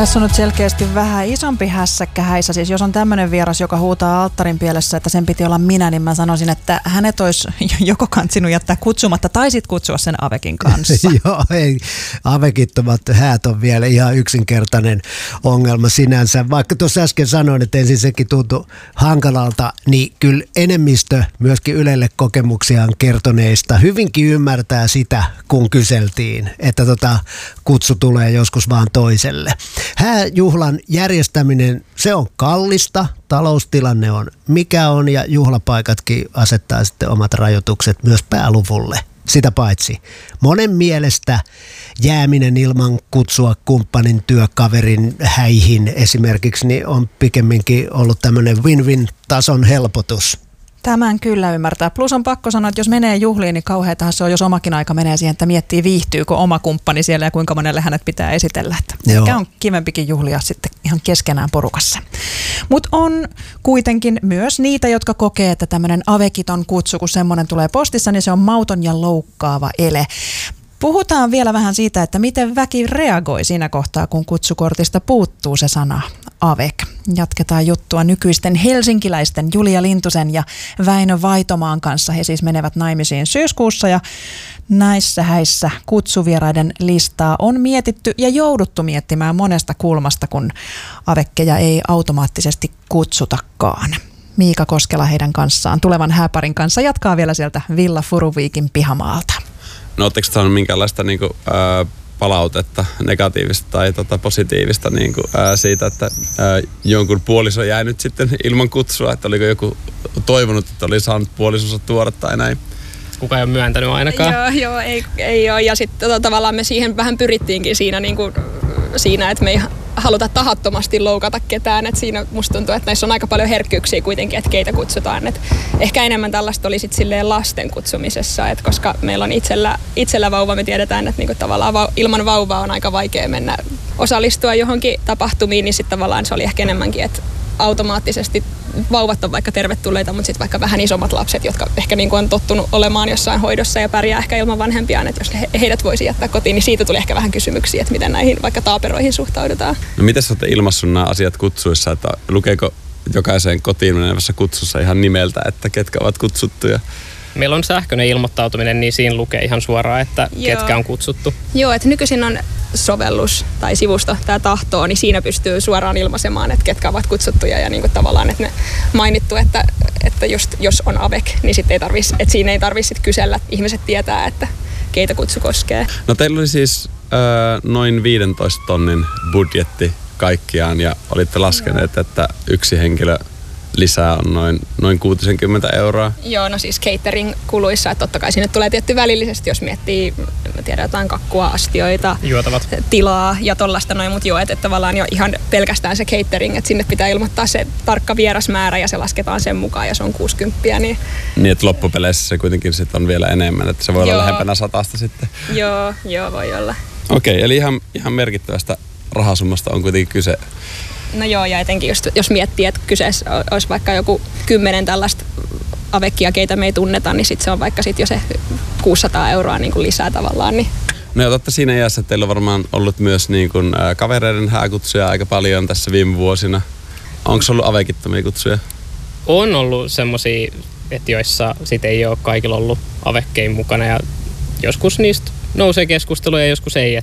Tässä on nyt selkeästi vähän isompi hässäkkä häissä. Siis jos on tämmöinen vieras, joka huutaa alttarin pielessä, että sen piti olla minä, niin mä sanoisin, että hänet olisi joko kantsinut jättää kutsumatta tai sit kutsua sen Avekin kanssa. Joo, ei. Avekittomat häät on vielä ihan yksinkertainen ongelma sinänsä. Vaikka tuossa äsken sanoin, että ensin sekin tuntui hankalalta, niin kyllä enemmistö myöskin Ylelle kokemuksiaan kertoneista hyvinkin ymmärtää sitä, kun kyseltiin, että kutsu tulee joskus vaan toiselle. Hääjuhlan järjestäminen, se on kallista, taloustilanne on mikä on ja juhlapaikatkin asettaa sitten omat rajoitukset myös pääluvulle. Sitä paitsi monen mielestä jääminen ilman kutsua kumppanin työkaverin häihin esimerkiksi niin on pikemminkin ollut tämmöinen win-win-tason helpotus. Tämän kyllä ymmärtää. Plus on pakko sanoa, että jos menee juhliin, niin kauheatahan se on, jos omakin aika menee siihen, että miettii viihtyykö oma kumppani siellä ja kuinka monelle hänet pitää esitellä. Mikä on kivempikin juhlia sitten ihan keskenään porukassa. Mutta on kuitenkin myös niitä, jotka kokee, että tämmöinen avekiton kutsu, kun semmoinen tulee postissa, niin se on mauton ja loukkaava ele. Puhutaan vielä vähän siitä, että miten väki reagoi siinä kohtaa, kun kutsukortista puuttuu se sana Avek. Jatketaan juttua nykyisten helsinkiläisten Julia Lintusen ja Väinö Vaitomaan kanssa. He siis menevät naimisiin syyskuussa ja näissä häissä kutsuvieraiden listaa on mietitty ja jouduttu miettimään monesta kulmasta, kun avekkeja ei automaattisesti kutsutakaan. Miika Koskela heidän kanssaan, tulevan hääparin kanssa, jatkaa vielä sieltä Villa Furuviikin pihamaalta. No ootteko saanut minkäänlaista palautetta, negatiivista tai positiivista siitä, että jonkun puoliso jäi nyt sitten ilman kutsua, että oliko joku toivonut, että oli saanut puolisonsa tuoda tai näin? Kuka ei ole myöntänyt ainakaan. Joo, ei ole. Ja sitten tavallaan me siihen vähän pyrittiinkin siinä, että me ei haluta tahattomasti loukata ketään. Et siinä musta tuntuu, että näissä on aika paljon herkkyyksiä kuitenkin, että keitä kutsutaan. Et ehkä enemmän tällaista oli sit silleen lasten kutsumisessa, että koska meillä on itsellä vauva, me tiedetään, että niinku tavallaan ilman vauvaa on aika vaikea mennä osallistua johonkin tapahtumiin, niin sitten tavallaan se oli ehkä enemmänkin, että automaattisesti vauvat on vaikka tervetulleita, mutta sitten vaikka vähän isommat lapset, jotka ehkä niin kuin on tottunut olemaan jossain hoidossa ja pärjää ehkä ilman vanhempiaan, että jos heidät voisi jättää kotiin, niin siitä tuli ehkä vähän kysymyksiä, että miten näihin vaikka taaperoihin suhtaudutaan. No miten sä olette ilmaissut nämä asiat kutsuissa, että lukeeko jokaiseen kotiin menevässä kutsussa ihan nimeltä, että ketkä ovat kutsuttuja? Meillä on sähköinen ilmoittautuminen, niin siinä lukee ihan suoraan, että ketkä on kutsuttu. Joo, että nykyisin on sovellus tai sivusto, tämä tahtoo, niin siinä pystyy suoraan ilmaisemaan, että ketkä ovat kutsuttuja ja niin kuin tavallaan, että ne mainittu, että just, jos on AVEC, niin sit siinä ei tarvitse kysellä, ihmiset tietää, että keitä kutsu koskee. No teillä oli siis noin 15 tonnin budjetti kaikkiaan ja olitte laskeneet, että yksi henkilö lisää on noin 60 €. Joo, no siis catering-kuluissa, että totta kai sinne tulee tietty välillisesti, jos miettii, jotain kakkua, astioita, juotavat, tilaa ja tollaista noin, mutta joo, että tavallaan jo ihan pelkästään se catering, että sinne pitää ilmoittaa se tarkka vierasmäärä ja se lasketaan sen mukaan ja se on 60. Niin että loppupeleissä se kuitenkin sit on vielä enemmän, että se voi olla lähempänä 100 sitten. Joo, voi olla. Okei, eli ihan merkittävästä rahasummasta on kuitenkin kyse. No joo, ja etenkin jos miettii, että kyseessä olisi vaikka joku 10 tällaista avekkia, keitä me ei tunneta, niin sitten se on vaikka jo se 600 € niin kuin lisää tavallaan. Niin. No ja totta siinä iässä, että teillä on varmaan ollut myös niin kuin, kavereiden hääkutsuja aika paljon tässä viime vuosina. Onko ollut avekittomia kutsuja? On ollut semmosia, että joissa sit ei ole kaikilla ollut avekkein mukana ja joskus niistä nousee keskusteluja ja joskus ei,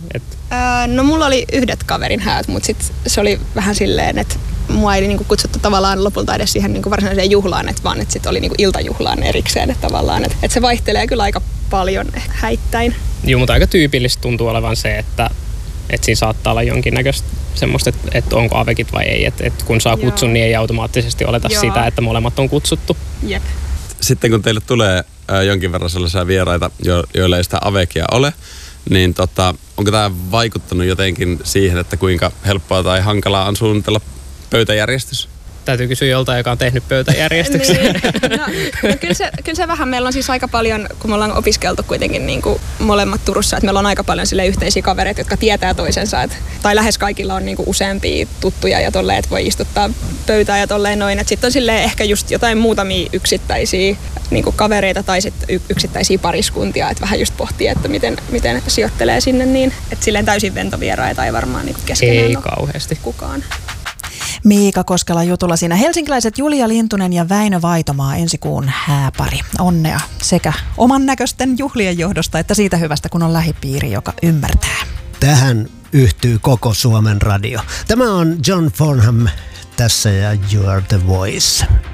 No mulla oli yhdet kaverin häät, mutta sit se oli vähän silleen, että mua ei niinku kutsuttu tavallaan lopulta edes siihen niinku varsinaiseen juhlaan, vaan että sit oli niinku iltajuhlaan erikseen, että tavallaan, että se vaihtelee kyllä aika paljon häittäin. Joo, mutta aika tyypillistä tuntuu olevan se, että siinä saattaa olla jonkinnäköistä semmoista, että onko avekit vai ei, että kun saa kutsun, niin ei automaattisesti oleta sitä, että molemmat on kutsuttu. Jep. Sitten kun teille tulee jonkin verran sellaisia vieraita, joilla ei sitä avekia ole, niin onko tämä vaikuttanut jotenkin siihen, että kuinka helppoa tai hankalaa on suunnitella pöytäjärjestys? Täytyy kysyä joltain, joka on tehnyt pöytäjärjestyksen. No, kyllä se vähän, meillä on siis aika paljon, kun me ollaan opiskeltu kuitenkin niin kuin molemmat Turussa, että meillä on aika paljon sille yhteisiä kavereita, jotka tietää toisensa, tai lähes kaikilla on niin kuin useampia tuttuja ja tolleen, että voi istuttaa pöytää ja tolleen noin. Sitten on silleen ehkä just jotain muutamia yksittäisiä niin kuin kavereita tai sitten yksittäisiä pariskuntia, että vähän just pohtii, että miten sijoittelee sinne niin, että silleen täysin ventovieraita ei varmaan niin kuin keskenään ei kauheasti kukaan. Miika Koskela jutulla siinä. Helsinkiläiset Julia Lintunen ja Väinö Vaitomaa ensi kuun hääpari. Onnea sekä oman näköisten juhlien johdosta että siitä hyvästä, kun on lähipiiri, joka ymmärtää. Tähän yhtyy koko Suomen radio. Tämä on John Farnham tässä ja You Are The Voice.